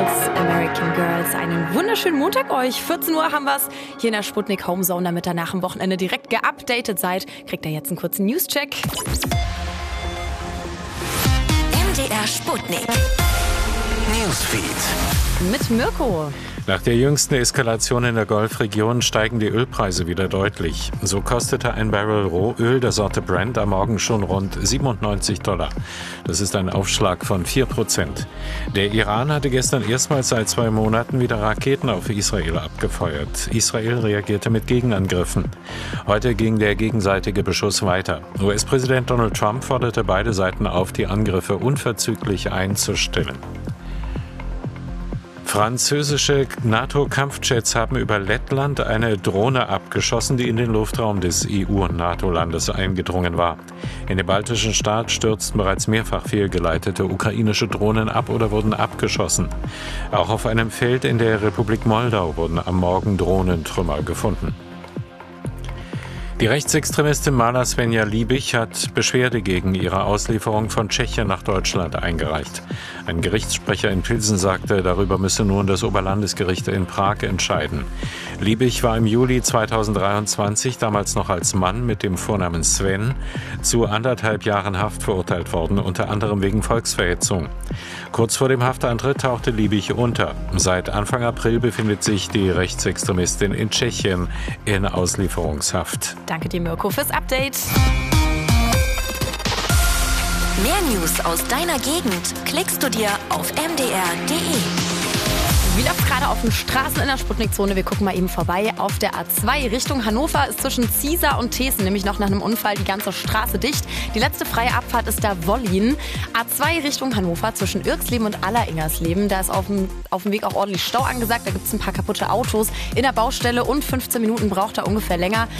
American Girls. Einen wunderschönen Montag euch. 14 Uhr haben wir's hier in der Sputnik Homezone. Damit ihr nach dem Wochenende direkt geupdatet seid, kriegt ihr jetzt einen kurzen Newscheck. MDR Sputnik Newsfeed Mit Mirko. Nach der jüngsten Eskalation in der Golfregion steigen die Ölpreise wieder deutlich. So kostete ein Barrel Rohöl der Sorte Brent am Morgen schon rund $97. Das ist ein Aufschlag von 4%. Der Iran hatte gestern erstmals seit 2 Monaten wieder Raketen auf Israel abgefeuert. Israel reagierte mit Gegenangriffen. Heute ging der gegenseitige Beschuss weiter. US-Präsident Donald Trump forderte beide Seiten auf, die Angriffe unverzüglich einzustellen. Französische NATO-Kampfjets haben über Lettland eine Drohne abgeschossen, die in den Luftraum des EU- und NATO-Landes eingedrungen war. In dem baltischen Staat stürzten bereits mehrfach fehlgeleitete ukrainische Drohnen ab oder wurden abgeschossen. Auch auf einem Feld in der Republik Moldau wurden am Morgen Drohnentrümmer gefunden. Die Rechtsextremistin Mala Svenja Liebig hat Beschwerde gegen ihre Auslieferung von Tschechien nach Deutschland eingereicht. Ein Gerichtssprecher in Pilsen sagte, darüber müsse nun das Oberlandesgericht in Prag entscheiden. Liebig war im Juli 2023, damals noch als Mann mit dem Vornamen Sven, zu 1,5 Jahren Haft verurteilt worden, unter anderem wegen Volksverhetzung. Kurz vor dem Haftantritt tauchte Liebig unter. Seit Anfang April befindet sich die Rechtsextremistin in Tschechien in Auslieferungshaft. Danke dir, Mirko, fürs Update. Mehr News aus deiner Gegend klickst du dir auf mdr.de. Wie läuft's gerade auf den Straßen in der Sputnikzone? Wir gucken mal eben vorbei. Auf der A2 Richtung Hannover ist zwischen Ziesar und Thesen nämlich noch nach einem Unfall die ganze Straße dicht. Die letzte freie Abfahrt ist da Wollin. A2 Richtung Hannover zwischen Irksleben und Alleringsersleben. Da ist auf dem Weg auch ordentlich Stau angesagt. Da gibt's ein paar kaputte Autos in der Baustelle und 15 Minuten braucht er ungefähr länger.